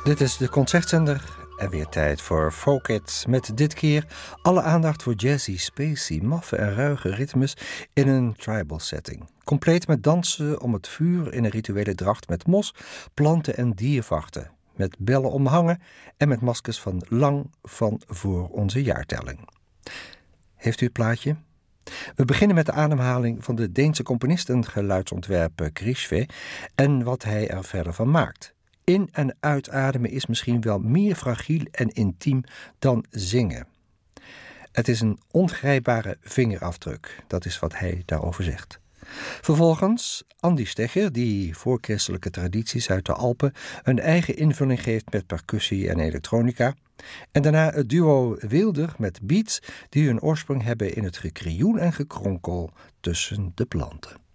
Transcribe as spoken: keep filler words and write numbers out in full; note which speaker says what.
Speaker 1: Dit is de Concertzender en weer tijd voor Folk It. Met dit keer alle aandacht voor jazzy, spacey, maffe en ruige ritmes in een tribal setting. Compleet met dansen om het vuur in een rituele dracht met mos, planten en diervachten. Met bellen omhangen en met maskers van lang van voor onze jaartelling. Heeft u het plaatje? We beginnen met de ademhaling van de Deense componist en geluidsontwerper Grisve en wat hij er verder van maakt. In- en uitademen is misschien wel meer fragiel en intiem dan zingen. Het is een ongrijpbare vingerafdruk, dat is wat hij daarover zegt. Vervolgens Andy Stegger, die voorchristelijke tradities uit de Alpen een eigen invulling geeft met percussie en elektronica. En daarna het duo Wilder met beats die hun oorsprong hebben in het gekrioen en gekronkel tussen de planten.